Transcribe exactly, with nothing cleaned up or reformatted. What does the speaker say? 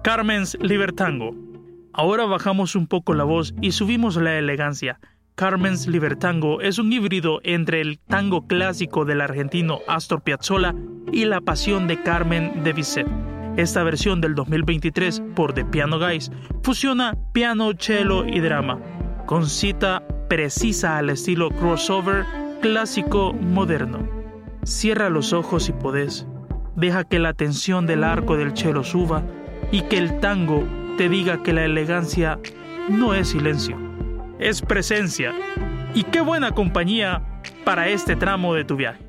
Carmen's Libertango. Ahora bajamos un poco la voz y subimos la elegancia. Carmen's Libertango es un híbrido entre el tango clásico del argentino Astor Piazzolla y la pasión de Carmen de Bizet. Esta versión del dos mil veintitrés por The Piano Guys fusiona piano, cello y drama, con cita precisa al estilo crossover clásico moderno. Cierra los ojos si podés, deja que la tensión del arco del cello suba y que el tango te diga que la elegancia no es silencio, es presencia. Y qué buena compañía para este tramo de tu viaje.